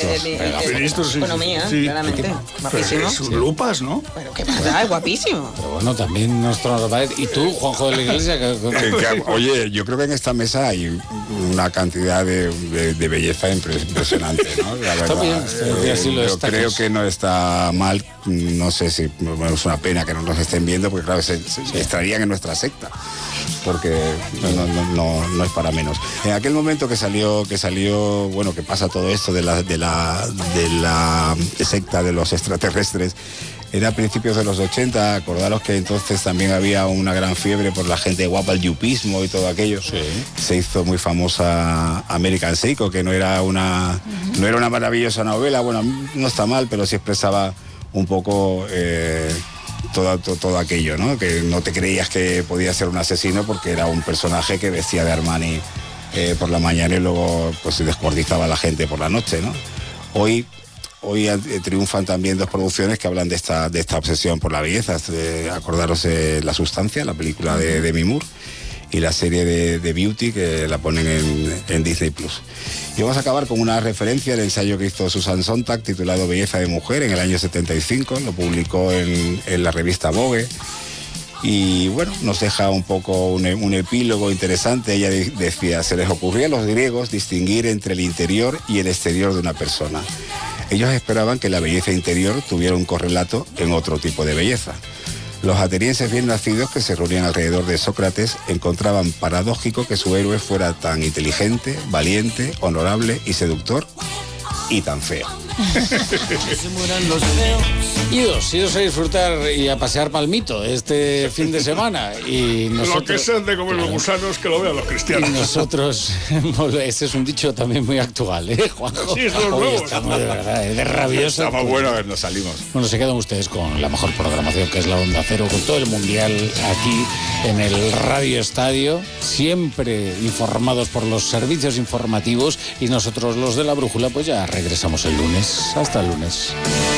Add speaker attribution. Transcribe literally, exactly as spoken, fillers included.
Speaker 1: de,
Speaker 2: ministro, sí,
Speaker 1: economía,
Speaker 2: sí,
Speaker 1: claramente.
Speaker 2: sí.
Speaker 1: Guapísimo.
Speaker 2: Sus lupas, ¿no?
Speaker 1: Pero qué pasa, es guapísimo.
Speaker 3: Pero bueno, también nuestro... ¿Y tú, Juanjo de la Iglesia? Que,
Speaker 4: que, que, oye, yo creo que en esta mesa hay una cantidad de, de, de belleza impresionante, ¿no? La verdad,
Speaker 3: está bien, eh, así lo
Speaker 4: yo
Speaker 3: destacas.
Speaker 4: creo que no está mal, no sé si bueno, es una pena que no nos estén viendo, porque claro, se, se, se extraerían en nuestra secta, porque no, no, no, no es para menos. En aquel momento que salió, que salió, bueno, que pasa todo esto de la, de la, de la secta de los extraterrestres, era a principios de los ochenta, acordaros que entonces también había una gran fiebre por la gente guapa, el yupismo y todo aquello.
Speaker 3: Sí.
Speaker 4: Se hizo muy famosa American Psycho, que no era una, uh-huh. no era una maravillosa novela, bueno, no está mal, pero sí expresaba un poco eh, todo, todo, todo aquello, ¿no? Que no te creías que podía ser un asesino porque era un personaje que vestía de Armani eh, por la mañana y luego pues descuartizaba a la gente por la noche, ¿no? Hoy... Hoy eh, triunfan también dos producciones que hablan de esta, de esta obsesión por la belleza. Eh, acordaros eh, La Sustancia, la película de Demi Moore, y la serie de, de Beauty, que la ponen en, en Disney Plus. Y vamos a acabar con una referencia al ensayo que hizo Susan Sontag, titulado Belleza de Mujer, en el año setenta y cinco. Lo publicó en, en la revista Vogue. Y bueno, nos deja un poco un, un epílogo interesante. Ella de, decía, se les ocurría a los griegos distinguir entre el interior y el exterior de una persona. Ellos esperaban que la belleza interior tuviera un correlato en otro tipo de belleza. Los atenienses bien nacidos que se reunían alrededor de Sócrates encontraban paradójico que su héroe fuera tan inteligente, valiente, honorable y seductor, y tan feo.
Speaker 3: Idos, idos a disfrutar y a pasear palmito este fin de semana. Y nosotros,
Speaker 2: lo que sean de comer los gusanos, que lo vean los cristianos.
Speaker 3: Y nosotros, ese es un dicho también muy actual, ¿eh, Juanjo?
Speaker 2: Sí, es los nuevos.
Speaker 3: Estamos de verdad, ¿eh? De rabioso.
Speaker 4: Estamos buenos, nos salimos.
Speaker 3: Bueno, se quedan ustedes con la mejor programación, que es la Onda Cero, con todo el Mundial aquí en el Radio Estadio, siempre informados por los servicios informativos, y nosotros los de la Brújula pues ya regresamos el lunes. Hasta el lunes.